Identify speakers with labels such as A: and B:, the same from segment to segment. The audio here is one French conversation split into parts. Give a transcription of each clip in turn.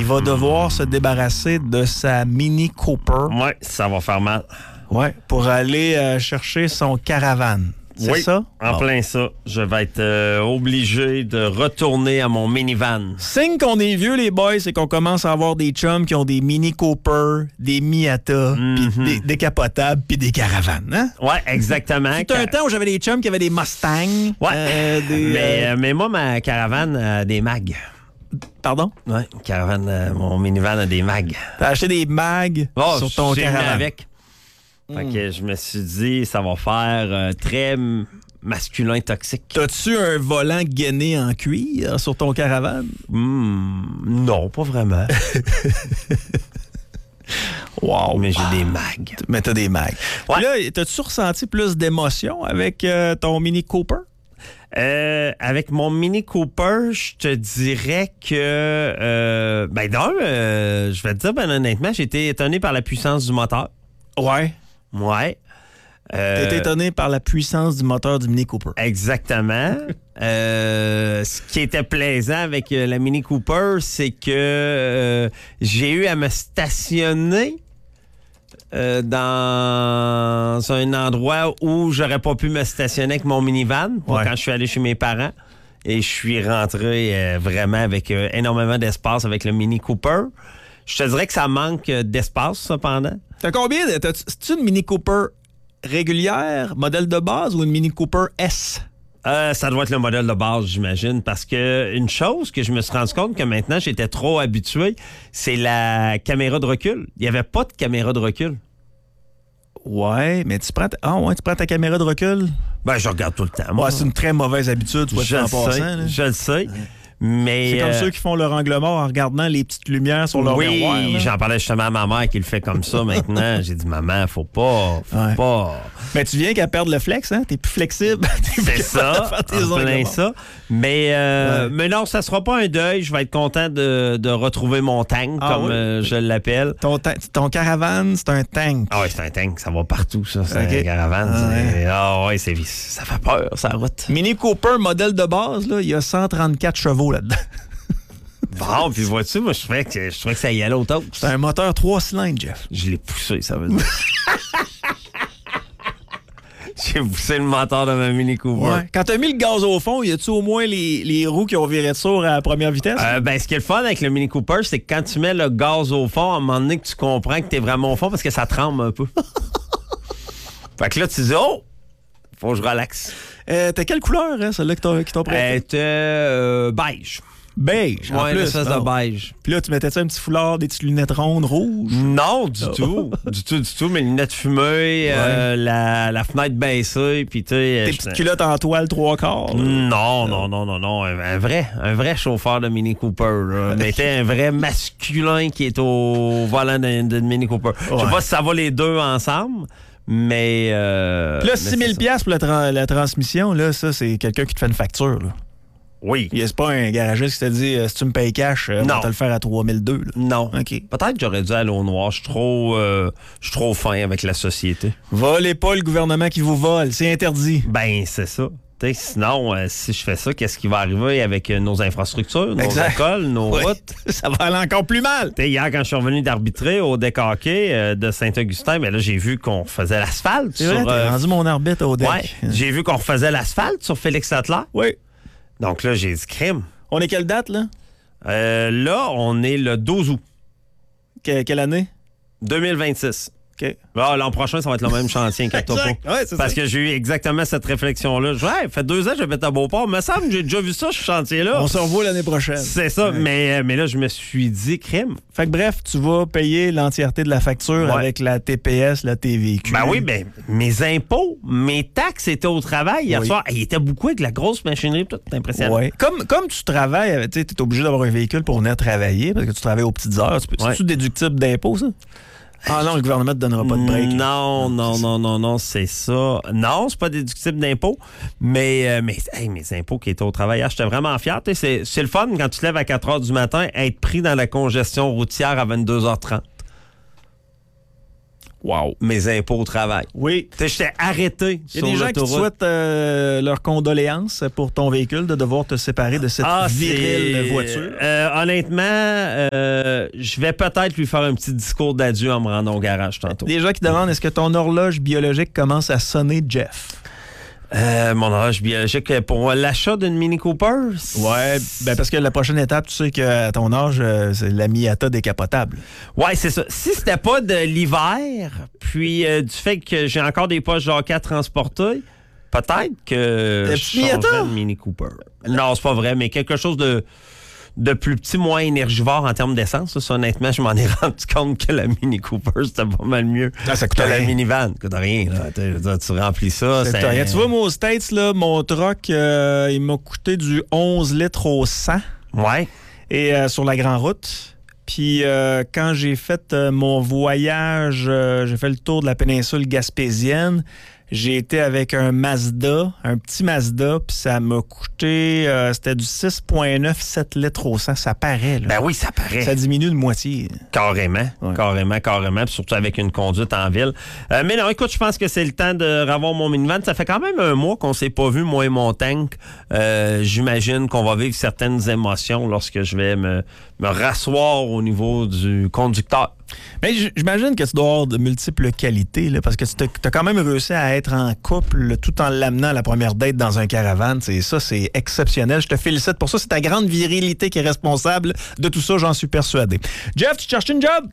A: va devoir se débarrasser de sa Mini Cooper.
B: Ouais, ça va faire mal.
A: Ouais, pour aller chercher son caravane. C'est
B: oui,
A: ça?
B: En plein ça. Je vais être obligé de retourner à mon minivan.
A: Signe qu'on est vieux, les boys, c'est qu'on commence à avoir des chums qui ont des Mini Cooper, des Miata, puis des décapotables, puis des caravanes. Hein?
B: Ouais, exactement.
A: C'était un temps où j'avais des chums qui avaient des Mustangs.
B: Ouais. Mais moi, ma caravane a des mags.
A: Pardon?
B: Ouais, caravane, mon minivan a des mags.
A: T'as acheté des mags sur ton caravane.
B: Avec. Fait que je me suis dit, ça va faire très masculin toxique.
A: T'as-tu un volant gainé en cuir sur ton caravane?
B: Non, pas vraiment.
A: Wow.
B: Mais j'ai des mags.
A: Mais t'as des mags.
B: Ouais.
A: Puis là, t'as-tu ressenti plus d'émotion avec ton Mini Cooper?
B: Avec mon Mini Cooper, je te dirais que... je vais te dire, honnêtement, j'ai été étonné par la puissance du moteur.
A: Ouais.
B: Ouais.
A: T'es étonné par la puissance du moteur du Mini Cooper.
B: Exactement. Ce qui était plaisant avec la Mini Cooper, c'est que j'ai eu à me stationner dans un endroit où j'aurais pas pu me stationner avec mon minivan quand je suis allé chez mes parents. Et je suis rentré vraiment avec énormément d'espace avec le Mini Cooper. Je te dirais que ça manque d'espace, cependant.
A: T'as combien? C'est-tu une Mini Cooper régulière, modèle de base, ou une Mini Cooper S?
B: Ça doit être le modèle de base, j'imagine, parce que une chose que je me suis rendu compte que maintenant j'étais trop habitué, c'est la caméra de recul. Il n'y avait pas de caméra de recul.
A: Ouais, mais tu prends ta caméra de recul?
B: Ben, je regarde tout le temps. Moi.
A: Ouais, c'est une très mauvaise habitude, tu vois,
B: je le sais. Mais,
A: c'est comme ceux qui font leur angle mort en regardant les petites lumières sur leur miroir.
B: Oui, j'en parlais justement à ma mère qui le fait comme ça maintenant. J'ai dit, maman, faut pas.
A: Mais tu viens qu'à perdre le flex, hein? T'es plus flexible.
B: C'est ça, en plein ça. Mais non, ça sera pas un deuil. Je vais être content de retrouver mon tank, je l'appelle.
A: Ton caravane, c'est un tank.
B: Ah oui, c'est un tank. Ça va partout, ça. C'est un caravane. Ça fait peur, ça route.
A: Mini Cooper, modèle de base, là, il y a 134 chevaux là-dedans.
B: Bon, puis vois-tu, moi, je trouvais que ça y allait au top.
A: C'est un moteur 3 cylindres, Jeff.
B: Je l'ai poussé, ça veut dire. J'ai poussé le moteur de ma Mini Cooper.
A: Ouais. Quand t'as mis le gaz au fond, y a-tu au moins les roues qui ont viré de sourd à la première vitesse?
B: Ce qui est le fun avec le Mini Cooper, c'est que quand tu mets le gaz au fond, à un moment donné que tu comprends que t'es vraiment au fond parce que ça tremble un peu. Fait que là, tu dis, faut que je relaxe.
A: T'as quelle couleur, hein, celle-là qui t'ont prêté?
B: Beige.
A: Beige, en
B: ouais,
A: plus.
B: Une espèce de beige.
A: Puis là, tu mettais un petit foulard, des petites lunettes rondes rouges?
B: Non, du tout. Du tout. Mes lunettes fumées, la fenêtre baissée, puis tu sais...
A: Tes petites culottes en toile 3/4?
B: Non. Un vrai chauffeur de Mini Cooper. Là. Mais t'es un vrai masculin qui est au volant d'une Mini Cooper. Je sais pas si ça va les deux ensemble. Mais.
A: Puis là, 6 000 $ pour la transmission, là, ça, c'est quelqu'un qui te fait une facture. Là.
B: Oui.
A: C'est pas un garagiste qui te dit si tu me payes cash, on va te le faire à 3 200.
B: Non.
A: OK.
B: Peut-être que j'aurais dû aller au noir. Je suis trop fin avec la société.
A: Volez pas le gouvernement qui vous vole. C'est interdit.
B: Ben, c'est ça. T'sais, sinon, si je fais ça, qu'est-ce qui va arriver avec nos infrastructures, nos écoles, nos routes?
A: Ça va aller encore plus mal.
B: T'sais, hier, quand je suis revenu d'arbitrer au deck hockey de Saint-Augustin, là, j'ai vu qu'on refaisait l'asphalte.
A: C'est vrai, t'as rendu mon arbitre au deck.
B: Ouais, j'ai vu qu'on refaisait l'asphalte sur Félix Sattler.
A: Oui.
B: Donc là, j'ai dit crime.
A: On est quelle date, là?
B: Là, on est le 12 août.
A: Quelle année?
B: 2026.
A: OK.
B: Bon, l'an prochain, ça va être le même chantier, inquiète-toi pas.
A: Ouais,
B: parce que j'ai eu exactement cette réflexion-là. Fait 2 ans que j'habite à Beauport. Il me semble que j'ai déjà vu ça, ce chantier-là.
A: On se revoit l'année prochaine.
B: C'est ça. Ouais. Mais là, je me suis dit, crime.
A: Fait que bref, tu vas payer l'entièreté de la facture avec la TPS, la TVQ.
B: Ben oui, mes impôts, mes taxes étaient au travail hier soir. Il était beaucoup avec la grosse machinerie. Tout impressionnant.
A: Ouais. Comme tu travailles, tu es obligé d'avoir un véhicule pour venir travailler parce que tu travailles aux petites heures. C'est-tu déductible d'impôts, ça? Ah non, le gouvernement ne te donnera pas de break.
B: Non, c'est ça. Non, c'est pas déductible d'impôts, mais mes impôts qui étaient au travail, j'étais vraiment fier. C'est le fun quand tu te lèves à 4 h du matin, être pris dans la congestion routière à 22 h 30. mes impôts au travail.
A: Oui.
B: J'étais arrêté sur l'autoroute.
A: Il y a des gens qui te souhaitent leurs condoléances pour ton véhicule de devoir te séparer de cette virile voiture.
B: Honnêtement, je vais peut-être lui faire un petit discours d'adieu en me rendant au garage tantôt.
A: Des gens qui demandent est-ce que ton horloge biologique commence à sonner, Jeff?
B: Mon horloge biologique pour l'achat d'une Mini Cooper?
A: Ouais, parce que la prochaine étape, tu sais qu'à ton âge, c'est la Miata décapotable.
B: Ouais, c'est ça. Si c'était pas de l'hiver, puis du fait que j'ai encore des poches de hockey à transporter, peut-être que je changerais de Mini Cooper. Non, c'est pas vrai, mais quelque chose de plus petit, moins énergivore en termes d'essence. Ça, honnêtement, je m'en ai rendu compte que la Mini Cooper, c'était pas mal mieux
A: ça coûte
B: que
A: rien.
B: la minivan. Ça coûte rien. Là. Tu remplis ça.
A: C'est rien. Tu vois, moi, aux States, là, mon truck, il m'a coûté du 11 litres au 100.
B: Ouais.
A: Et sur la grande route. Puis quand j'ai fait mon voyage, j'ai fait le tour de la péninsule gaspésienne. J'ai été avec un petit Mazda, puis ça m'a coûté, c'était du 6,97 litres au 100. Ça paraît, là.
B: Ben oui, ça paraît.
A: Ça diminue de moitié.
B: Carrément, puis surtout avec une conduite en ville. Mais non, écoute, je pense que c'est le temps de revoir mon minivan. Ça fait quand même un mois qu'on s'est pas vu, moi et mon tank. J'imagine qu'on va vivre certaines émotions lorsque je vais me rasseoir au niveau du conducteur.
A: Mais j'imagine que tu dois avoir de multiples qualités, là, parce que tu as quand même réussi à être en couple tout en l'amenant à la première date dans un caravane. Ça, c'est exceptionnel. Je te félicite pour ça. C'est ta grande virilité qui est responsable de tout ça, j'en suis persuadé. Jeff, tu cherches une job?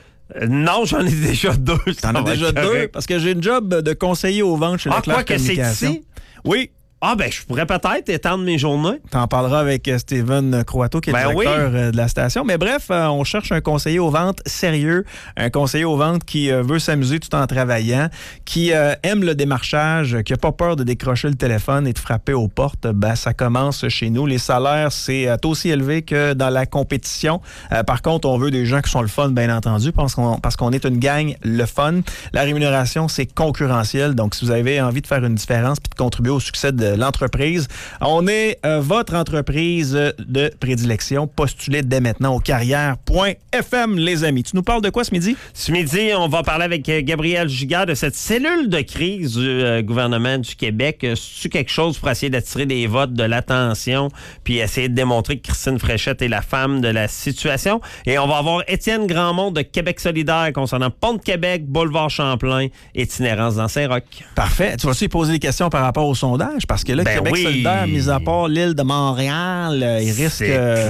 B: Non, j'en ai déjà deux.
A: T'en as déjà deux? Parce que j'ai une job de conseiller aux ventes chez Leclerc Communications.
B: C'est ici?
A: Oui.
B: Ah, ben, je pourrais peut-être étendre mes journées.
A: T'en parleras avec Steven Croato, qui est le directeur de la station. Mais bref, on cherche un conseiller aux ventes sérieux, un conseiller aux ventes qui veut s'amuser tout en travaillant, qui aime le démarchage, qui n'a pas peur de décrocher le téléphone et de frapper aux portes. Ça commence chez nous. Les salaires, c'est aussi élevé que dans la compétition. Par contre, on veut des gens qui sont le fun, bien entendu, parce qu'on est une gang le fun. La rémunération, c'est concurrentiel. Donc, si vous avez envie de faire une différence puis de contribuer au succès de l'entreprise. On est votre entreprise de prédilection. Postulez dès maintenant au carrière.fm, les amis. Tu nous parles de quoi ce midi?
B: Ce midi, on va parler avec Gabriel Giguère de cette cellule de crise du gouvernement du Québec. C'est-tu quelque chose pour essayer d'attirer des votes, de l'attention, puis essayer de démontrer que Christine Fréchette est la femme de la situation? Et on va avoir Étienne Grandmont de Québec solidaire concernant Pont de Québec, Boulevard Champlain, itinérance dans Saint-Roch.
A: Parfait. Tu vas-tu poser des questions par rapport au sondage? Parce que là, Québec solidaire, mis à part l'île de Montréal, il risque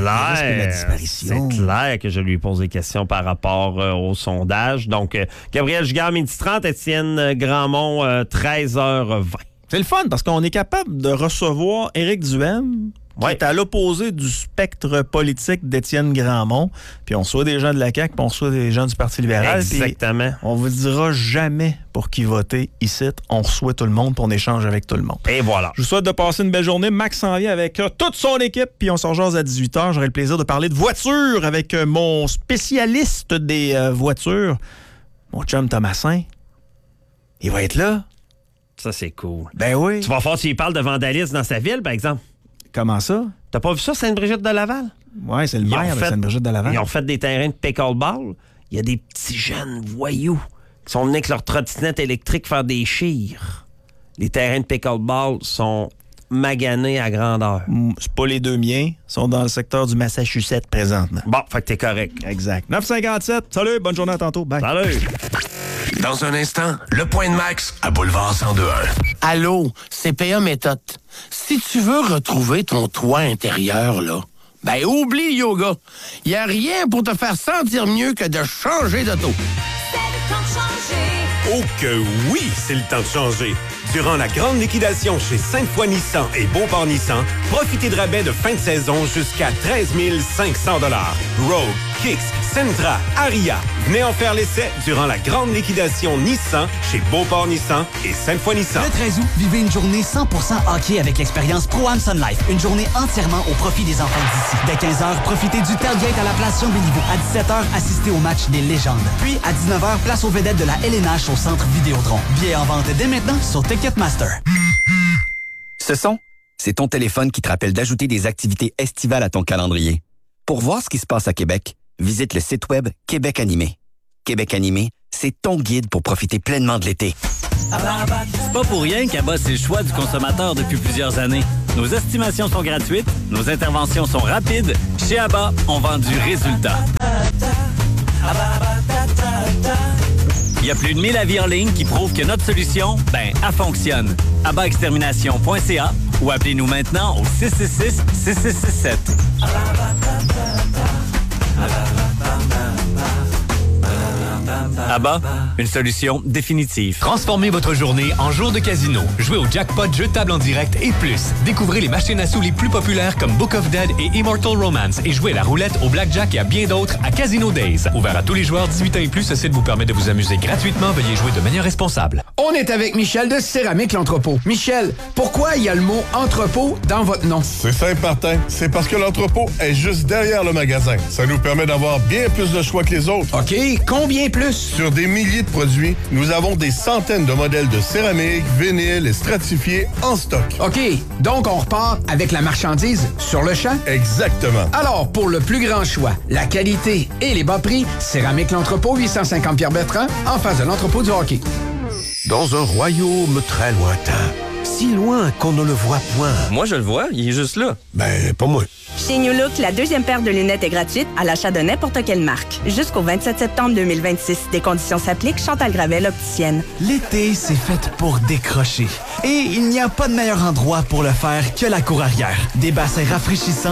A: la disparition.
B: C'est clair que je lui pose des questions par rapport au sondage. Donc, Gabriel Giguère, 12h30, Étienne Grandmont, 13h20.
A: C'est le fun parce qu'on est capable de recevoir Éric Duhaime, qui est à l'opposé du spectre politique d'Étienne Grandmont. Puis on reçoit des gens de la CAQ, puis on reçoit des gens du Parti libéral.
B: Exactement.
A: On vous dira jamais pour qui voter ici. On reçoit tout le monde, puis on échange avec tout le monde.
B: Et voilà.
A: Je vous souhaite de passer une belle journée. Max s'en vient avec toute son équipe, puis on se rejase à 18h. J'aurai le plaisir de parler de voitures avec mon spécialiste des voitures, mon chum Thomasin. Il va être là.
B: Ça, c'est cool.
A: Ben oui.
B: Tu vas voir s'il parle de vandalisme dans sa ville, par exemple.
A: Comment ça?
B: T'as pas vu ça, Sainte-Brigitte-de-Laval?
A: Oui, c'est le maire de Sainte-Brigitte-de-Laval.
B: Ils ont fait des terrains de pickleball. Il y a des petits jeunes voyous qui sont venus avec leur trottinette électrique faire des chires. Les terrains de pickleball sont maganés à grandeur.
A: C'est pas les deux miens. Ils sont dans le secteur du Massachusetts présentement.
B: Bon, fait que t'es correct.
A: Exact. 9,57. Salut, bonne journée, à tantôt. Bye.
B: Salut.
C: Dans un instant, le point de Max à Boulevard 102.1.
D: Allô, CPA Méthode. Si tu veux retrouver ton toit intérieur, là, ben oublie le yoga. Il n'y a rien pour te faire sentir mieux que de changer d'auto.
E: C'est le temps de changer.
F: Oh que oui, c'est le temps de changer. Durant la grande liquidation chez Sainte-Foy Nissan et Beauport Nissan, profitez de rabais de fin de saison jusqu'à 13 500 $. Rogue, Kicks, Sentra, Aria. Venez en faire l'essai durant la grande liquidation Nissan chez Beauport Nissan et Sainte-Foy Nissan.
G: Le 13 août, vivez une journée 100% hockey avec l'expérience Pro-Am Sun Life. Une journée entièrement au profit des enfants d'ici. Dès 15h, profitez du tailgate à la place Jean-Béliveau. À 17h, assistez au match des légendes. Puis, à 19h, place aux vedettes de la LNH au centre Vidéotron. Billets en vente dès maintenant sur Ticketmaster.
H: Ce son, c'est ton téléphone qui te rappelle d'ajouter des activités estivales à ton calendrier. Pour voir ce qui se passe à Québec, visite le site web Québec Animé. Québec Animé, c'est ton guide pour profiter pleinement de l'été.
I: C'est pas pour rien qu'Abba, c'est le choix du consommateur depuis plusieurs années. Nos estimations sont gratuites, nos interventions sont rapides. Chez Abba, on vend du résultat. Il y a plus de 1000 avis en ligne qui prouvent que notre solution, elle fonctionne. ABBAextermination.ca ou appelez-nous maintenant au 666-6667. Abba, une solution définitive.
J: Transformez votre journée en jour de casino. Jouez au jackpot, jeux de table en direct et plus. Découvrez les machines à sous les plus populaires comme Book of Dead et Immortal Romance et jouez à la roulette, au blackjack et à bien d'autres à Casino Days. Ouvert à tous les joueurs 18 ans et plus, ce site vous permet de vous amuser gratuitement. Veuillez jouer de manière responsable.
K: On est avec Michel de Céramique L'Entrepôt. Michel, pourquoi il y a le mot entrepôt dans votre nom?
L: C'est simple, Martin. C'est parce que l'entrepôt est juste derrière le magasin. Ça nous permet d'avoir bien plus de choix que les autres.
K: OK, combien plus?
L: Sur des milliers de produits, nous avons des centaines de modèles de céramique, vinyle et stratifiés en stock.
K: OK, donc on repart avec la marchandise sur le champ?
L: Exactement.
K: Alors, pour le plus grand choix, la qualité et les bas prix, Céramique L'Entrepôt, 850 Pierre-Bertrand, en face de l'entrepôt du hockey.
C: Dans un royaume très lointain, si loin qu'on ne le voit point.
B: Moi, je le vois, il est juste là.
L: Ben, pas moi.
M: Chez New Look, la deuxième paire de lunettes est gratuite à l'achat de n'importe quelle marque. Jusqu'au 27 septembre 2026. Des conditions s'appliquent. Chantal Gravel, opticienne.
G: L'été, c'est fait pour décrocher. Et il n'y a pas de meilleur endroit pour le faire que la cour arrière. Des bassins rafraîchissants